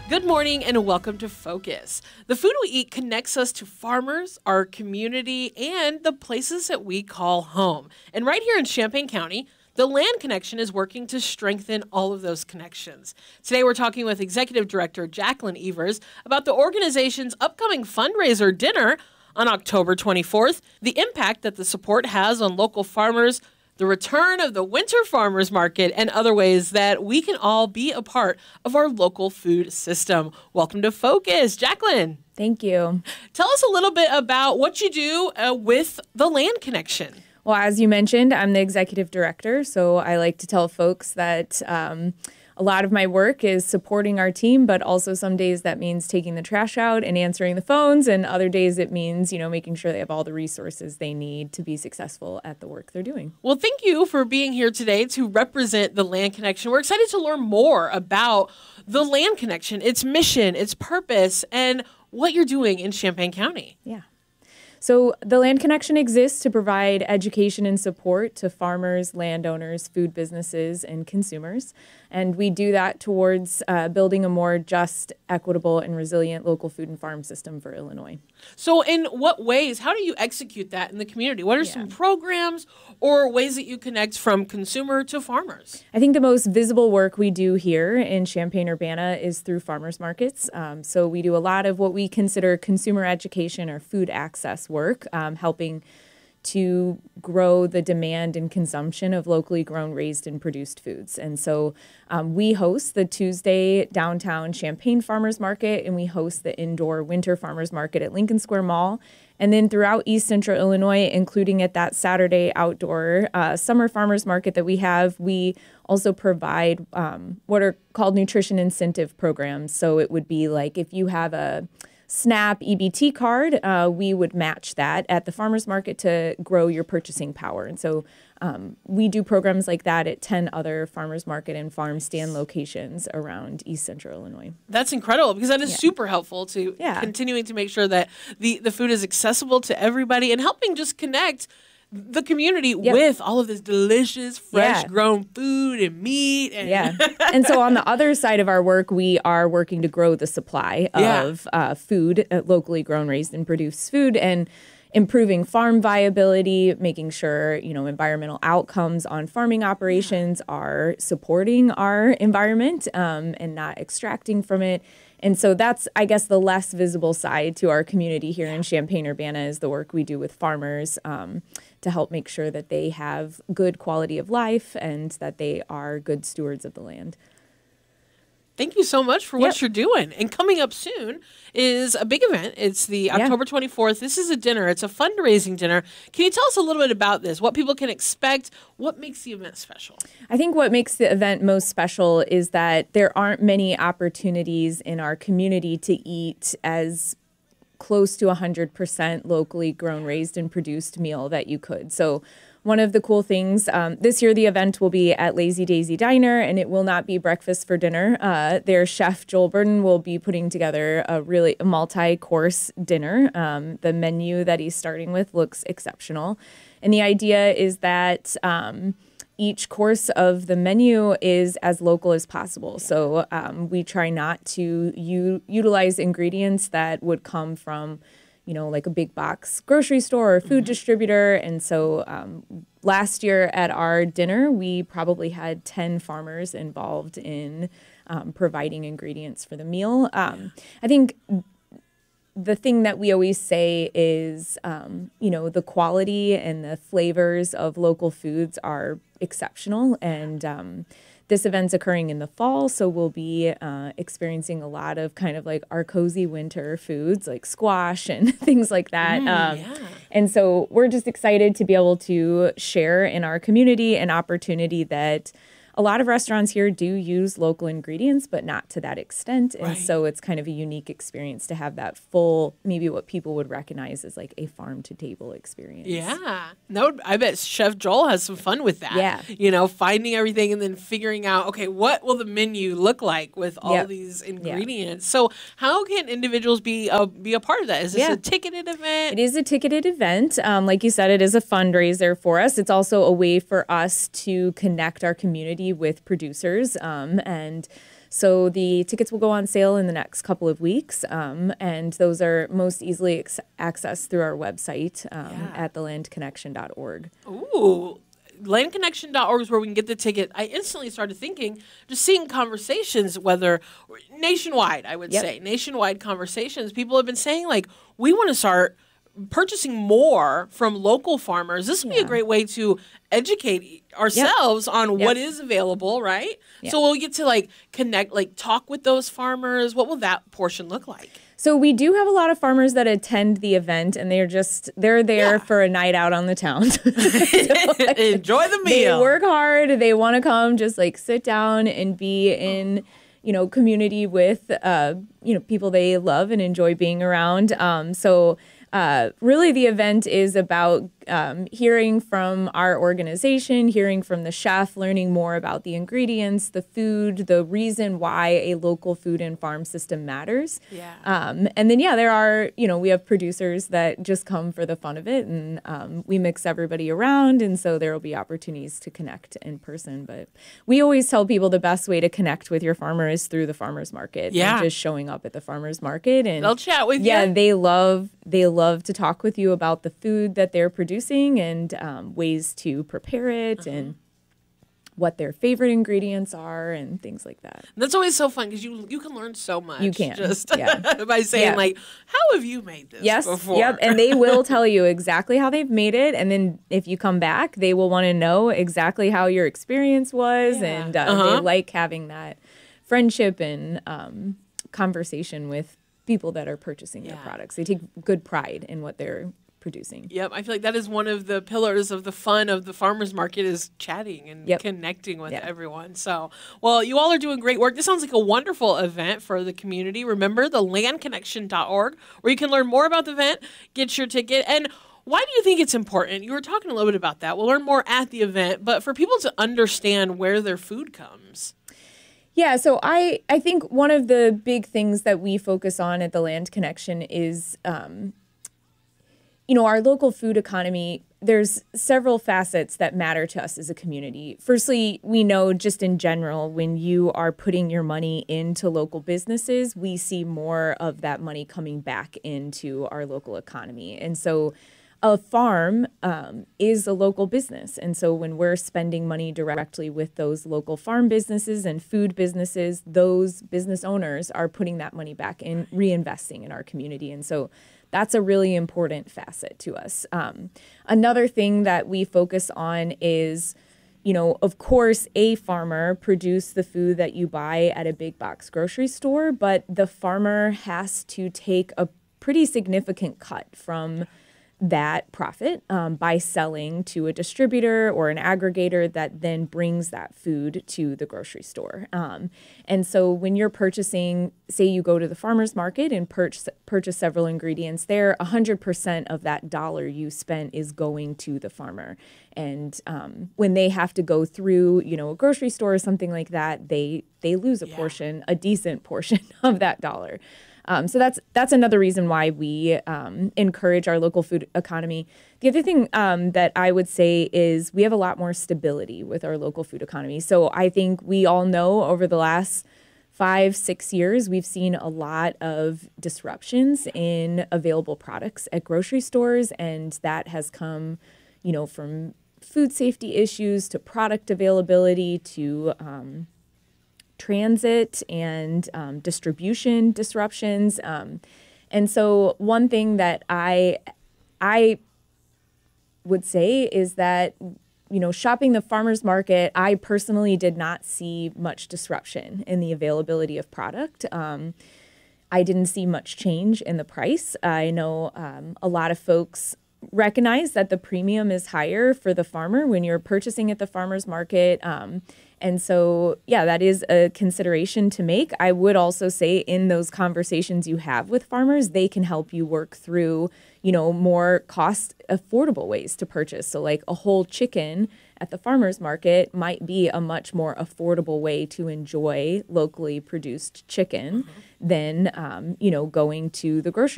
Good morning and welcome to Focus. The food we eat connects us to farmers, our community, and the places that we call home. And right here in Champaign County, the Land Connection is working to strengthen all of those connections. Today we're talking with Executive Director Jacqueline Evers about the organization's upcoming fundraiser dinner on October 24th, the impact that the support has on local farmers, the return of the Winter Farmers Market, and other ways that we can all be a part of our local food system. Welcome to Focus, Jacqueline. Thank you. Tell us a little bit about what you do with the Land Connection. Well, as you mentioned, I'm the executive director, so I like to tell folks that a lot of my work is supporting our team, but also some days that means taking the trash out and answering the phones, and other days it means, making sure they have all the resources they need to be successful at the work they're doing. Well, thank you for being here today to represent the Land Connection. We're excited to learn more about the Land Connection, its mission, its purpose, and what you're doing in Champaign County. Yeah. So the Land Connection exists to provide education and support to farmers, landowners, food businesses, and consumers. And we do that towards building a more just, equitable, and resilient local food and farm system for Illinois. So in what ways, how do you execute that in the community? What are some programs or ways that you connect from consumer to farmers? I think the most visible work we do here in Champaign-Urbana is through farmers markets. So we do a lot of what we consider consumer education or food access work, helping to grow the demand and consumption of locally grown, raised, and produced foods. And so we host the Tuesday downtown Champaign Farmers Market, and we host the indoor Winter Farmers Market at Lincoln Square Mall. And then throughout East Central Illinois, including at that Saturday outdoor summer farmers market that we have, we also provide what are called nutrition incentive programs. So it would be like if you have a SNAP EBT card, we would match that at the farmers market to grow your purchasing power. And so we do programs like that at 10 other farmers market and farm stand locations around East Central Illinois. That's incredible because that is super helpful to continuing to make sure that the food is accessible to everybody and helping just connect the community with all of this delicious, fresh grown food and meat. And and so on the other side of our work, we are working to grow the supply of food, locally grown, raised, and produced food, and improving farm viability, making sure, environmental outcomes on farming operations are supporting our environment and not extracting from it. And so that's, I guess, the less visible side to our community here in Champaign-Urbana is the work we do with farmers to help make sure that they have good quality of life and that they are good stewards of the land. Thank you so much for what you're doing. And coming up soon is a big event. It's the October 24th. This is a dinner. It's a fundraising dinner. Can you tell us a little bit about this? What people can expect? What makes the event special? I think what makes the event most special is that there aren't many opportunities in our community to eat as close to 100% locally grown, raised, and produced meal that you could. So one of the cool things, this year the event will be at Lazy Daisy Diner, and it will not be breakfast for dinner. Their chef, Joel Burden, will be putting together a multi-course dinner. The menu that he's starting with looks exceptional. And the idea is that each course of the menu is as local as possible. So we try not to utilize ingredients that would come from like a big box grocery store or food distributor. And so last year at our dinner, we probably had 10 farmers involved in providing ingredients for the meal. I think the thing that we always say is, the quality and the flavors of local foods are exceptional. And this event's occurring in the fall, so we'll be experiencing a lot of kind of like our cozy winter foods like squash and things like that. And so we're just excited to be able to share in our community an opportunity that a lot of restaurants here do use local ingredients, but not to that extent. And so it's kind of a unique experience to have that full, maybe what people would recognize as like a farm to table experience. Yeah. No, I bet Chef Joel has some fun with that. Yeah. Finding everything and then figuring out, okay, what will the menu look like with all these ingredients? So how can individuals be a part of that? Is this a ticketed event? It is a ticketed event. Like you said, it is a fundraiser for us. It's also a way for us to connect our community with producers and So the tickets will go on sale in the next couple of weeks, and those are most easily accessed through our website at thelandconnection.org. Ooh. Landconnection.org is where we can get the ticket. I instantly started thinking, just seeing conversations, whether nationwide, I would say, nationwide conversations. People have been saying, like, we want to start purchasing more from local farmers. This would be a great way to educate ourselves on what is available, right? So we'll get to, like, connect, like, talk with those farmers. What will that portion look like? So we do have a lot of farmers that attend the event, and they're there for a night out on the town. So, like, enjoy the meal. They work hard. They want to come just like sit down and be in, community with, people they love and enjoy being around. Really the event is about hearing from our organization, hearing from the chef, learning more about the ingredients, the food, the reason why a local food and farm system matters. And then, there are, we have producers that just come for the fun of it, and we mix everybody around. And so there will be opportunities to connect in person. But we always tell people the best way to connect with your farmer is through the farmer's market. And just showing up at the farmer's market. And they'll chat with you. Yeah, they love to talk with you about the food that they're producing and ways to prepare it and what their favorite ingredients are and things like that. That's always so fun because you can learn so much. You can. Just by saying, like, how have you made this before? Yep, and they will tell you exactly how they've made it. And then if you come back, they will want to know exactly how your experience was. And they like having that friendship and conversation with people that are purchasing their products. They take good pride in what they're producing. Yep, I feel like that is one of the pillars of the fun of the farmers market is chatting and connecting with everyone. So, well, you all are doing great work. This sounds like a wonderful event for the community. Remember, the landconnection.org, where you can learn more about the event, get your ticket, and why do you think it's important? You were talking a little bit about that. We'll learn more at the event, but for people to understand where their food comes. Yeah, so I think one of the big things that we focus on at the Land Connection is our local food economy. There's several facets that matter to us as a community. Firstly, we know just in general, when you are putting your money into local businesses, we see more of that money coming back into our local economy. And so a farm is a local business. And so when we're spending money directly with those local farm businesses and food businesses, those business owners are putting that money back and reinvesting in our community. And so that's a really important facet to us. Another thing that we focus on is, of course, a farmer produced the food that you buy at a big box grocery store, but the farmer has to take a pretty significant cut from that profit by selling to a distributor or an aggregator that then brings that food to the grocery store. And so when you're purchasing, say you go to the farmer's market and purchase several ingredients there, 100% of that dollar you spent is going to the farmer. And when they have to go through, a grocery store or something like that, they lose a decent portion of that dollar. So that's another reason why we encourage our local food economy. The other thing that I would say is we have a lot more stability with our local food economy. So I think we all know over the last 5-6 years, we've seen a lot of disruptions in available products at grocery stores, and that has come, from food safety issues to product availability to transit and distribution disruptions. And so one thing that I would say is that, shopping the farmer's market, I personally did not see much disruption in the availability of product. I didn't see much change in the price. I know a lot of folks recognize that the premium is higher for the farmer when you're purchasing at the farmer's market. And so, that is a consideration to make. I would also say in those conversations you have with farmers, they can help you work through, more cost affordable ways to purchase. So like a whole chicken at the farmer's market might be a much more affordable way to enjoy locally produced chicken than, going to the grocery